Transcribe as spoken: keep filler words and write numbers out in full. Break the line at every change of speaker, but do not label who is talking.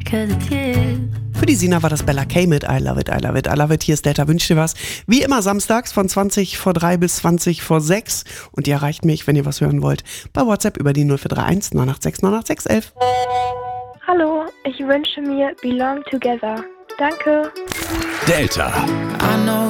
'cause it's you.
Für die Sina war das Bella K mit I Love It, I Love It, I Love It. Hier ist Delta, wünscht dir was. Wie immer samstags von zwanzig vor drei bis zwanzig vor sechs. Und ihr erreicht mich, wenn ihr was hören wollt, bei WhatsApp über die null vier drei eins neun acht sechs neun acht sechs eins eins.
Hallo, ich wünsche mir Belong Together. Danke.
Delta